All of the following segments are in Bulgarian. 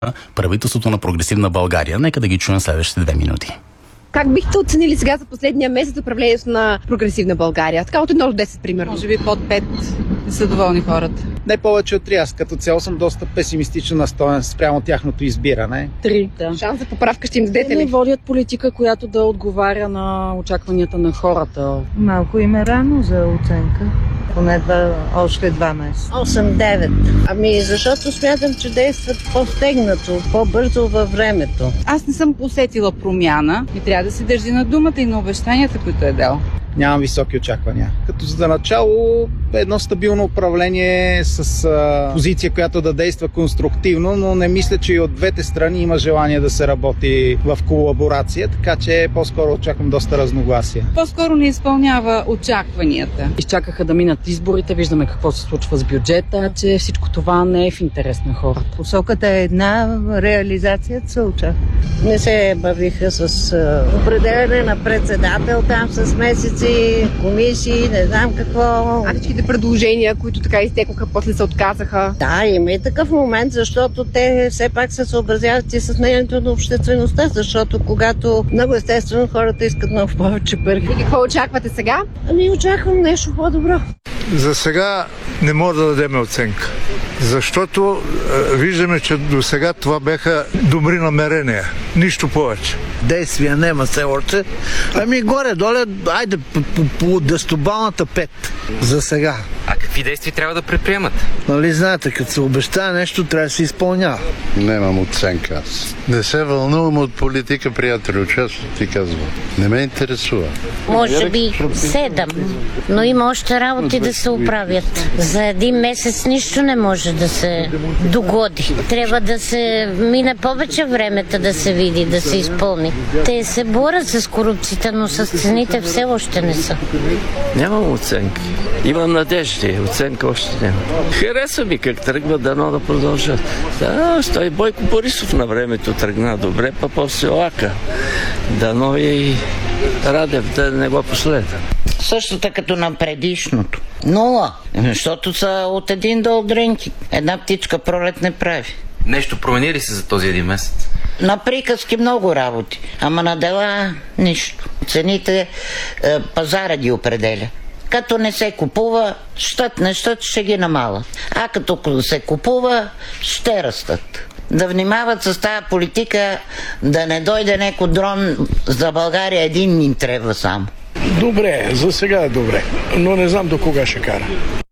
правителството на Прогресивна България. Нека да ги чуем следващите 2 минути. Как бихте оценили сега за последния месец управлението на Прогресивна България? Така от 1 до 10, примерно. Може би под 5 са доволни хората. Не повече от 3. Аз като цяло съм доста песимистично настроен спрямо тяхното избиране. 3, да. Шанс за поправка ще им дадете Те ли? не водят политика, която да отговаря на очакванията на хората. Малко им е рано за оценка. Поне още 2 месеца. 8-9. Ами защото смятам, че действат по-стегнато, по-бързо във времето. Аз не съм усетила промяна и трябва да се държи на думата и на обещанията, които е дал. Нямам високи очаквания. Като за начало едно стабилно управление с позиция, която да действа конструктивно, но не мисля, че и от двете страни има желание да се работи в колаборация, така че по-скоро очаквам доста разногласия. По-скоро не изпълнява очакванията. Изчакаха да минат изборите, виждаме какво се случва с бюджета, че всичко това не е в интерес на хората. Посоката е една, реализацията се очаква. Не се бавиха с определяне на председател там с месеци, комисии, не знам какво. А всичките предложения, които така изтекоха, после се отказаха. Да, има и такъв момент, защото те все пак се съобразяват и с мнението на обществеността, защото когато много естествено хората искат много повече пари. И какво очаквате сега? Ами очаквам нещо по-добро. За сега не може да дадем оценка, защото виждаме, че до сега това бяха добри намерения, нищо повече. Действия нема все още. Ами горе-доле, айде по 10-балната 5 за сега. А какви действия трябва да предприемат? Нали знаете, като се обещава нещо, трябва да се изпълнява. Нямам оценка аз. Не се вълнувам от политика, приятели, честно ти казвам. Не ме интересува. Може би 7, но има още работи да се оправят. За 1 месец нищо не може да се догоди. Трябва да се мине повече времето да се види, да се изпълни. Те се борят с корупцията, но с цените все още не са. Нямам оценки. Имам надежди. Оценка още няма. Хареса ми как тръгва, дано да продължат. Да, той Бойко Борисов на времето тръгна добре, па после лака. Дано и Радев да не го последва. Същото като на предишното. 0, защото са от 1 до дренки. Една птичка пролет не прави. Нещо промени ли се за този 1 месец? На приказки много работи, ама на дела нищо. Цените пазара ги определя. Като не се купува, щат ще ги намалят. А като се купува, ще растат. Да внимават с тази политика, да не дойде някой дрон за България, един им трябва само. Добре, за сега е добре, но не знам до кога ще кара.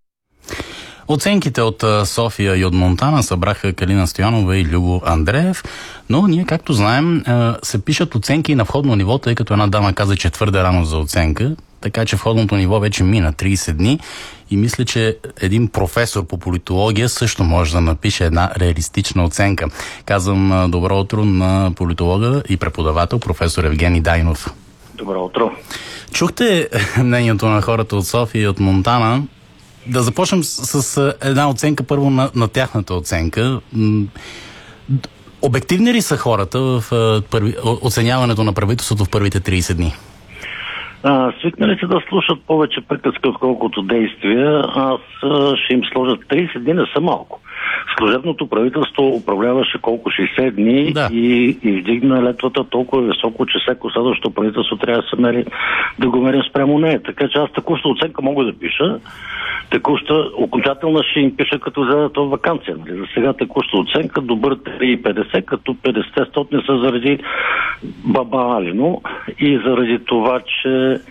Оценките от София и от Монтана събраха Калина Стоянова и Любо Андреев, но ние, както знаем, се пишат оценки на входно ниво, тъй като една дама каза, че твърде рано за оценка, така че входното ниво вече мина 30 дни и мисля, че един професор по политология също може да напише една реалистична оценка. Казвам добро утро на политолога и преподавател професор Евгений Дайнов. Добро утро. Чухте мнението на хората от София и от Монтана. Да започнем с една оценка първо на тяхната оценка. Обективни ли са хората в оценяването на правителството в първите 30 дни? Свикнали се да слушат повече приказки, отколкото действия. Аз ще им сложа 30 дни, не са малко. Служебното правителство управляваше колко 60 дни, да. И издигна летвата толкова високо, че всяко следващо правителство трябва да го мерим спрямо нея. Така че аз такуща оценка мога да пиша. Текуща, окончателна ще им пиша като за това ваканция. Нали? За сега текуща оценка добър 3,50, като 50 са заради баба Алино и заради това, че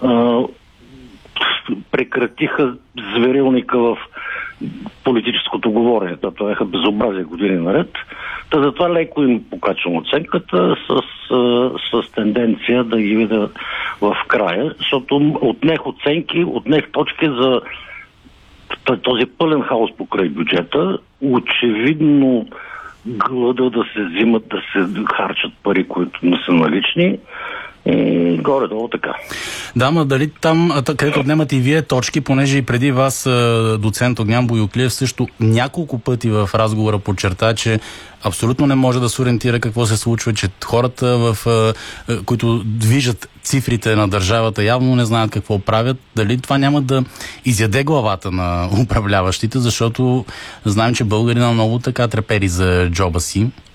прекратиха зверилника в политическото говорене. Това бяха безобразие години наред. Та затова леко им покачвам оценката с тенденция да ги видя в края, защото отнех оценки, отнех точки за този пълен хаос покрай бюджета. Очевидно глада да се взимат, да се харчат пари, които не са налични. И горе-долу така. Да, ма дали там, където отнемат и вие точки, понеже и преди вас доцент Огнян Боюклиев също няколко пъти в разговора подчерта, че абсолютно не може да се ориентира какво се случва, че хората, които движат цифрите на държавата, явно не знаят какво правят. Дали това няма да изяде главата на управляващите, защото знаем, че българина много така трепери за джоба си.